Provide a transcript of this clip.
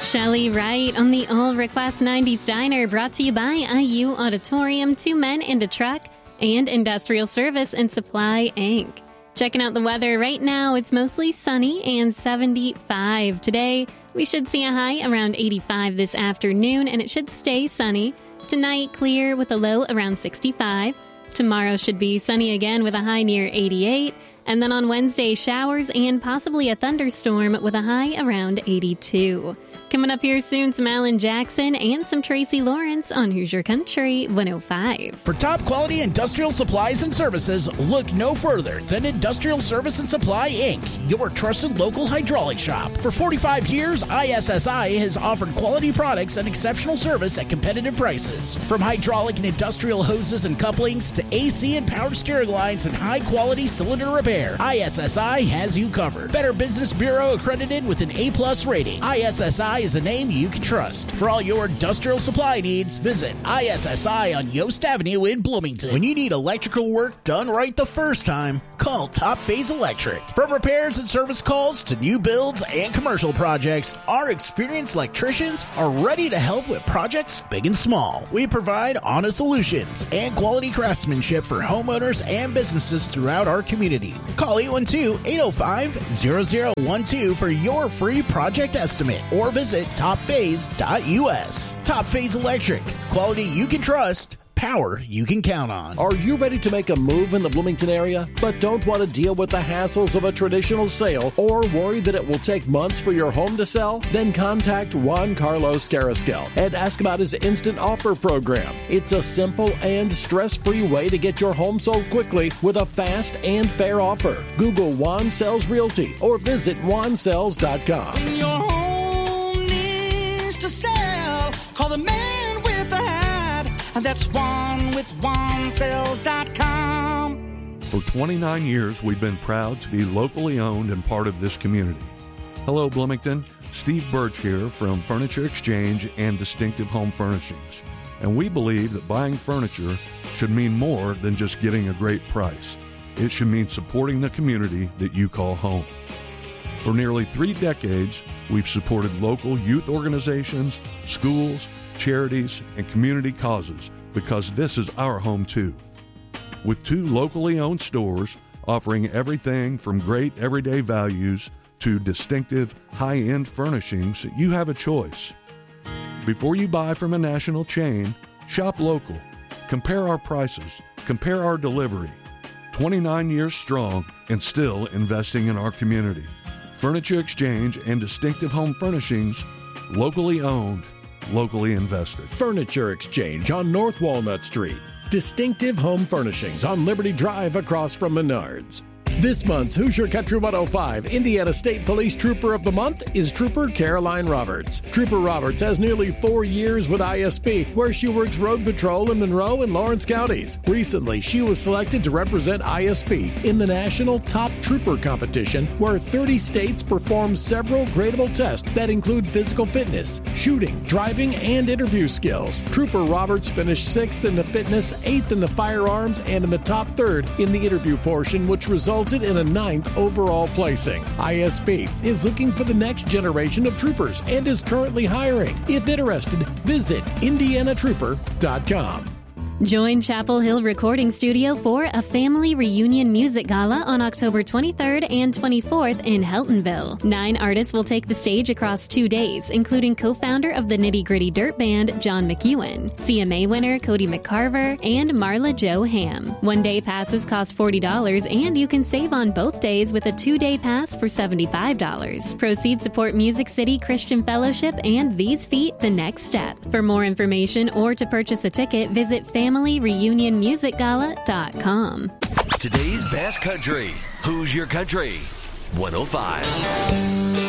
Shelly Wright on the All Request 90s Diner, brought to you by IU Auditorium, 2 Men and a Truck, and Industrial Service and Supply, Inc. Checking out the weather right now, it's mostly sunny and 75 today. We should see a high around 85 this afternoon, and it should stay sunny. Tonight, clear with a low around 65. Tomorrow should be sunny again with a high near 88. And then on Wednesday, showers and possibly a thunderstorm with a high around 82. Coming up here soon, some Alan Jackson and some Tracy Lawrence on Who's Your Country 105. For top quality industrial supplies and services, look no further than Industrial Service and Supply, Inc., your trusted local hydraulic shop. For 45 years, ISSI has offered quality products and exceptional service at competitive prices. From hydraulic and industrial hoses and couplings to AC and power steering lines and high-quality cylinder repair, ISSI has you covered. Better Business Bureau accredited with an A+ rating. ISSI is a name you can trust. For all your industrial supply needs, visit ISSI on Yost Avenue in Bloomington. When you need electrical work done right the first time, call Top Phase Electric. From repairs and service calls to new builds and commercial projects, our experienced electricians are ready to help with projects big and small. We provide honest solutions and quality craftsmanship for homeowners and businesses throughout our community. Call 812-805-0012 for your free project estimate or visit topphase.us. Top Phase Electric. Quality you can trust. Power you can count on. Are you ready to make a move in the Bloomington area, but don't want to deal with the hassles of a traditional sale or worry that it will take months for your home to sell? Then contact Juan Carlos Carrasquel and ask about his Instant Offer program. It's a simple and stress-free way to get your home sold quickly with a fast and fair offer. Google Juan Sells Realty or visit juansells.com. When your home needs to sell, call the man with the hat. And that's Juan with JuanSells.com. For 29 years, we've been proud to be locally owned and part of this community. Hello, Bloomington. Steve Birch here from Furniture Exchange and Distinctive Home Furnishings. And we believe that buying furniture should mean more than just getting a great price. It should mean supporting the community that you call home. For nearly 3 decades, we've supported local youth organizations, schools, charities, and community causes because this is our home too. With 2 locally owned stores offering everything from great everyday values to distinctive high-end furnishings, you have a choice. Before you buy from a national chain, shop local. Compare our prices. Compare our delivery. 29 years strong and still investing in our community. Furniture Exchange and Distinctive Home Furnishings, locally owned, locally invested. Furniture Exchange on North Walnut Street. Distinctive Home Furnishings on Liberty Drive across from Menards. This month's Who's Your Country 105 Indiana State Police Trooper of the Month is Trooper Caroline Roberts. Trooper Roberts has nearly 4 years with ISP, where she works road patrol in Monroe and Lawrence counties. Recently, she was selected to represent ISP in the National Top Trooper Competition, where 30 states perform several gradable tests that include physical fitness, shooting, driving, and interview skills. Trooper Roberts finished 6th in the fitness, 8th in the firearms, and in the top 3rd in the interview portion, which resulted in a 9th overall placing. ISP is looking for the next generation of troopers and is currently hiring. If interested, visit indianatrooper.com. Join Chapel Hill Recording Studio for a family reunion music gala on October 23rd and 24th in Heltonville. 9 artists will take the stage across 2 days, including co-founder of the Nitty Gritty Dirt Band, John McEwen, CMA winner Cody McCarver, and Marla Jo Ham. 1-day passes cost $40, and you can save on both days with a 2-day pass for $75. Proceeds support Music City Christian Fellowship and These Feet The Next Step. For more information or to purchase a ticket, visit FamilyReunionMusicGala.com. Today's best country. Who's Your Country 105.